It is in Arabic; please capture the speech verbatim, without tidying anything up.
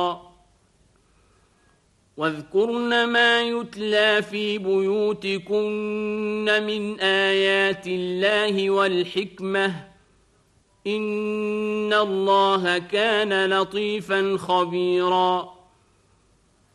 واذكرن ما يتلى في بيوتكن من آيات الله والحكمة إن الله كان لطيفا خبيرا